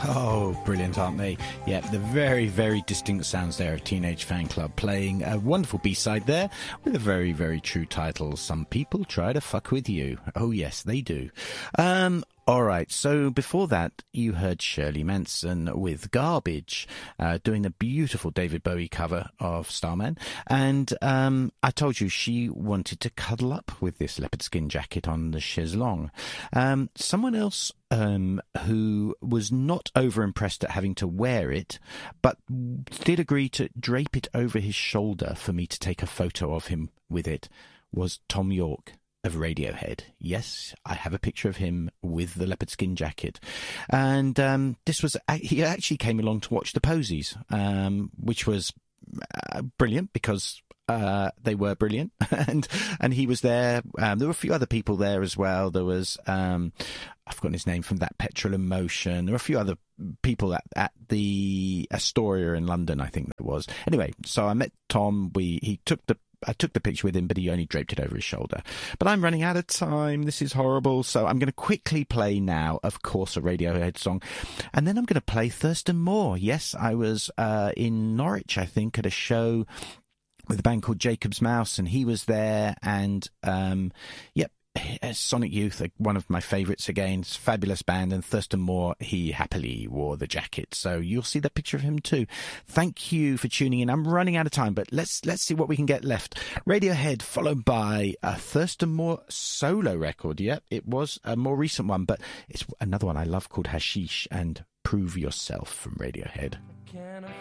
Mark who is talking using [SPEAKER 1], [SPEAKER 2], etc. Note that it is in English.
[SPEAKER 1] Oh, brilliant, aren't they? Yeah, the very, very distinct sounds there of Teenage Fanclub playing a wonderful B-side there with a very, very true title. Some people try to fuck with you. Oh, yes, they do. All right, so before that, you heard Shirley Manson with Garbage, doing the beautiful David Bowie cover of Starman. And I told you she wanted to cuddle up with this leopard skin jacket on the chaiselong. Someone else who was not over-impressed at having to wear it, but did agree to drape it over his shoulder for me to take a photo of him with it, was Tom York of Radiohead. Yes, I have a picture of him with the leopard skin jacket. And he actually came along to watch the Posies, which was brilliant because they were brilliant. and he was there. There were a few other people there as well. There was, I've forgotten his name, from That Petrol in Motion. There were a few other people at the Astoria in London, I think there was. Anyway, so I met Tom. I took the picture with him, but he only draped it over his shoulder. But I'm running out of time. This is horrible. So I'm going to quickly play now, of course, a Radiohead song. And then I'm going to play Thurston Moore. Yes, I was in Norwich, I think, at a show with a band called Jacob's Mouse, and he was there. And, Sonic Youth, one of my favourites again. It's a fabulous band, and Thurston Moore, he happily wore the jacket. So you'll see that picture of him too. Thank you for tuning in. I'm running out of time, but let's see what we can get left. Radiohead, followed by a Thurston Moore solo record. Yeah, it was a more recent one, but it's another one I love called Hashish and Prove Yourself from Radiohead.
[SPEAKER 2] Can I